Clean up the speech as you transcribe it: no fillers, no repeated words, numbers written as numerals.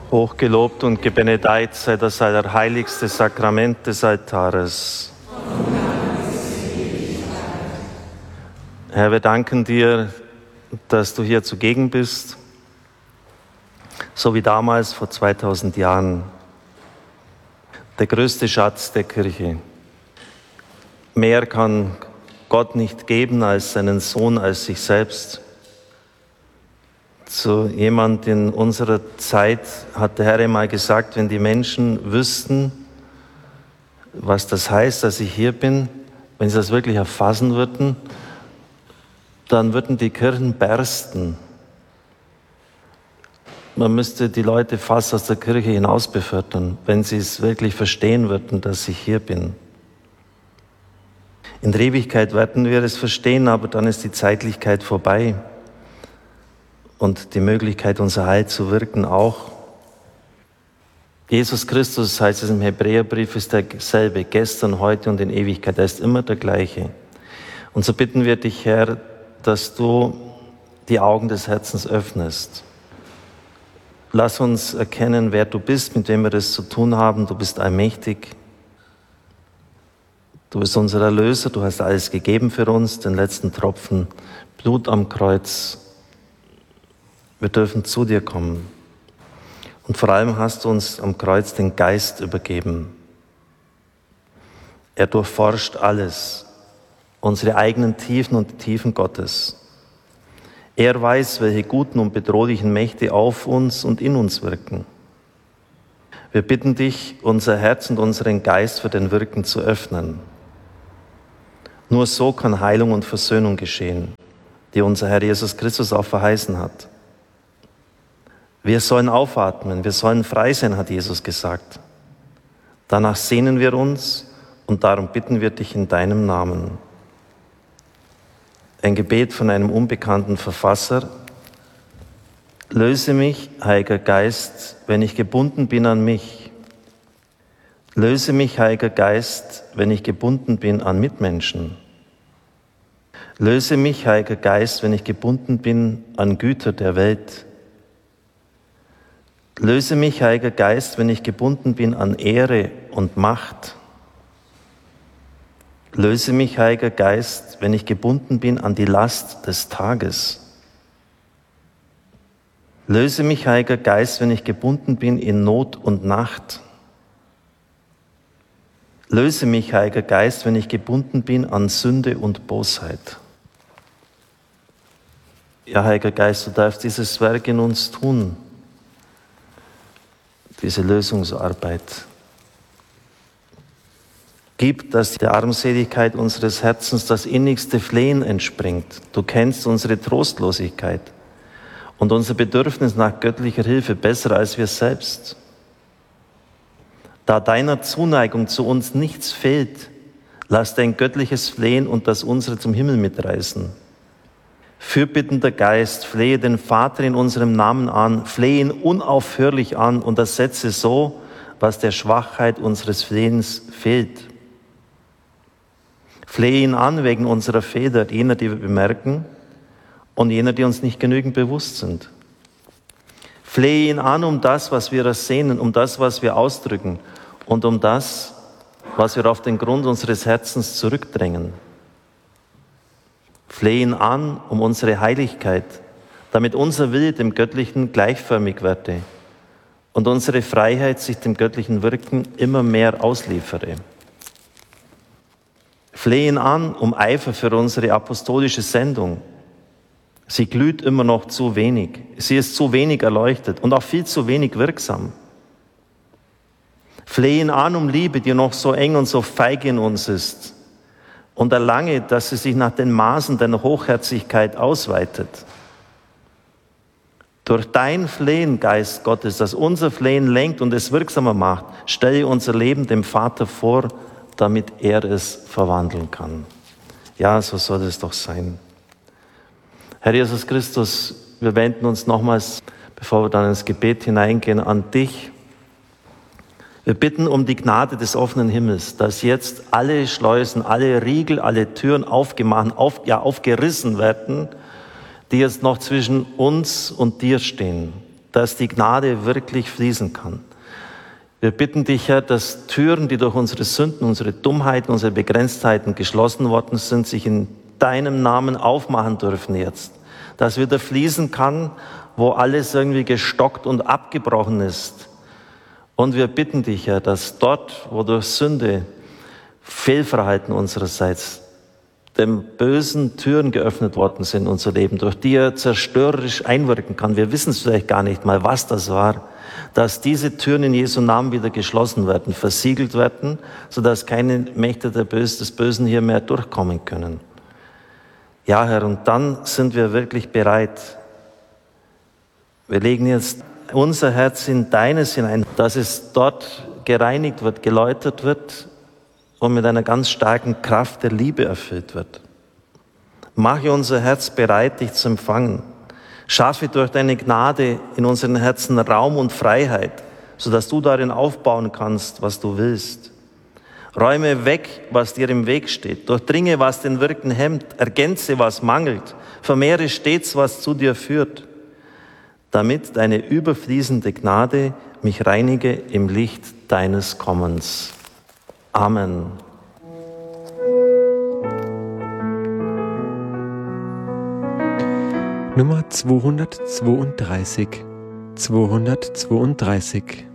Hochgelobt und gebenedeit sei das allerheiligste Sakrament des Altares. Herr, wir danken dir, dass du hier zugegen bist, so wie damals vor 2000 Jahren. Der größte Schatz der Kirche. Mehr kann Gott nicht geben als seinen Sohn, als sich selbst. Zu jemand in unserer Zeit hat der Herr einmal gesagt, wenn die Menschen wüssten, was das heißt, dass ich hier bin, wenn sie das wirklich erfassen würden, dann würden die Kirchen bersten. Man müsste die Leute fast aus der Kirche hinaus befördern, wenn sie es wirklich verstehen würden, dass ich hier bin. In der Ewigkeit werden wir es verstehen, aber dann ist die Zeitlichkeit vorbei. Und die Möglichkeit, unser Heil zu wirken, auch. Jesus Christus, heißt es im Hebräerbrief, ist derselbe, gestern, heute und in Ewigkeit. Er ist immer der gleiche. Und so bitten wir dich, Herr, dass du die Augen des Herzens öffnest. Lass uns erkennen, wer du bist, mit wem wir es zu tun haben. Du bist allmächtig. Du bist unser Erlöser. Du hast alles gegeben für uns, den letzten Tropfen Blut am Kreuz. Wir dürfen zu dir kommen. Und vor allem hast du uns am Kreuz den Geist übergeben. Er durchforscht alles, unsere eigenen Tiefen und die Tiefen Gottes. Er weiß, welche guten und bedrohlichen Mächte auf uns und in uns wirken. Wir bitten dich, unser Herz und unseren Geist für den Wirken zu öffnen. Nur so kann Heilung und Versöhnung geschehen, die unser Herr Jesus Christus auch verheißen hat. Wir sollen aufatmen, wir sollen frei sein, hat Jesus gesagt. Danach sehnen wir uns und darum bitten wir dich in deinem Namen. Ein Gebet von einem unbekannten Verfasser. Löse mich, Heiliger Geist, wenn ich gebunden bin an mich. Löse mich, Heiliger Geist, wenn ich gebunden bin an Mitmenschen. Löse mich, Heiliger Geist, wenn ich gebunden bin an Güter der Welt. Löse mich, Heiliger Geist, wenn ich gebunden bin an Ehre und Macht. Löse mich, Heiliger Geist, wenn ich gebunden bin an die Last des Tages. Löse mich, Heiliger Geist, wenn ich gebunden bin in Not und Nacht. Löse mich, Heiliger Geist, wenn ich gebunden bin an Sünde und Bosheit. Ja, Heiliger Geist, du darfst dieses Werk in uns tun. Diese Lösungsarbeit. Gib, dass der Armseligkeit unseres Herzens das innigste Flehen entspringt. Du kennst unsere Trostlosigkeit und unser Bedürfnis nach göttlicher Hilfe besser als wir selbst. Da deiner Zuneigung zu uns nichts fehlt, lass dein göttliches Flehen und das unsere zum Himmel mitreißen. Fürbittender Geist, flehe den Vater in unserem Namen an, flehe ihn unaufhörlich an und ersetze so, was der Schwachheit unseres Flehens fehlt. Flehe ihn an wegen unserer Fehler, jener, die wir bemerken und jener, die uns nicht genügend bewusst sind. Flehe ihn an um das, was wir ersehnen, um das, was wir ausdrücken und um das, was wir auf den Grund unseres Herzens zurückdrängen. Flehe ihn an um unsere Heiligkeit, damit unser Wille dem Göttlichen gleichförmig werde und unsere Freiheit sich dem göttlichen Wirken immer mehr ausliefere. Flehe ihn an um Eifer für unsere apostolische Sendung. Sie glüht immer noch zu wenig. Sie ist zu wenig erleuchtet und auch viel zu wenig wirksam. Flehe ihn an um Liebe, die noch so eng und so feige in uns ist. Und erlange, dass sie sich nach den Maßen deiner Hochherzigkeit ausweitet. Durch dein Flehen, Geist Gottes, das unser Flehen lenkt und es wirksamer macht, stelle unser Leben dem Vater vor, damit er es verwandeln kann. Ja, so soll es doch sein. Herr Jesus Christus, wir wenden uns nochmals, bevor wir dann ins Gebet hineingehen, an dich. Wir bitten um die Gnade des offenen Himmels, dass jetzt alle Schleusen, alle Riegel, alle Türen aufgerissen werden, die jetzt noch zwischen uns und dir stehen. dass die Gnade wirklich fließen kann. Wir bitten dich, Herr, dass Türen, die durch unsere Sünden, unsere Dummheiten, unsere Begrenztheiten geschlossen worden sind, sich in deinem Namen aufmachen dürfen jetzt. Dass wieder fließen kann, wo alles irgendwie gestockt und abgebrochen ist. Und wir bitten dich, Herr, dass dort, wo durch Sünde, Fehlverhalten unsererseits, dem Bösen Türen geöffnet worden sind in unser Leben, durch die er zerstörerisch einwirken kann. Wir wissen es vielleicht gar nicht mal, was das war. Dass diese Türen in Jesu Namen wieder geschlossen werden, versiegelt werden, sodass keine Mächte des Bösen hier mehr durchkommen können. Ja, Herr, und dann sind wir wirklich bereit. Wir legen jetzt unser Herz in deines hinein, dass es dort gereinigt wird, geläutert wird und mit einer ganz starken Kraft der Liebe erfüllt wird. Mache unser Herz bereit, dich zu empfangen. Schaffe durch deine Gnade in unseren Herzen Raum und Freiheit, sodass du darin aufbauen kannst, was du willst. Räume weg, was dir im Weg steht. Durchdringe, was den Wirken hemmt. Ergänze, was mangelt. Vermehre stets, was zu dir führt, damit deine überfließende Gnade mich reinige im Licht deines Kommens. Amen. Nummer 232.